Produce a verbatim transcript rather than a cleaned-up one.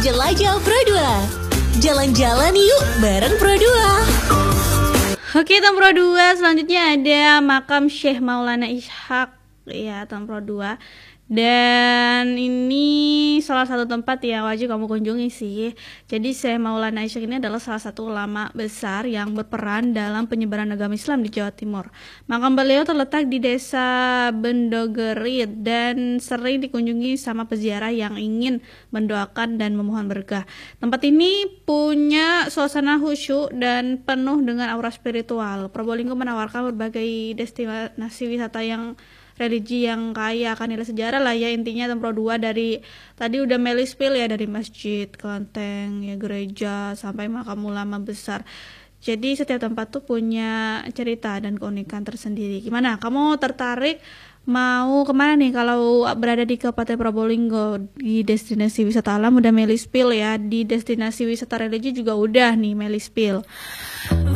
Jelajah Pro dua. Jalan-jalan yuk bareng Pro dua. Oke, Tom Pro dua, selanjutnya ada makam Syekh Maulana Ishaq ya, Tom Pro dua. Dan ini salah satu tempat yang wajib kamu kunjungi sih. Jadi Syekh Maulana Ishaq ini adalah salah satu ulama besar yang berperan dalam penyebaran agama Islam di Jawa Timur. Makam beliau terletak di desa Bendogerit dan sering dikunjungi sama peziarah yang ingin mendoakan dan memohon berkah. Tempat ini punya suasana khusyuk dan penuh dengan aura spiritual. Probolinggo menawarkan berbagai destinasi wisata yang religi yang kaya akan nilai sejarah lah ya, intinya Tempro dua. Dari tadi udah Meli spill ya, dari masjid, kelenteng, ya gereja, sampai makam ulama besar. Jadi setiap tempat tuh punya cerita dan keunikan tersendiri. Gimana? Kamu tertarik mau kemana nih kalau berada di Kabupaten Probolinggo? Di destinasi wisata alam udah Meli spill ya, di destinasi wisata religi juga udah nih Meli spill.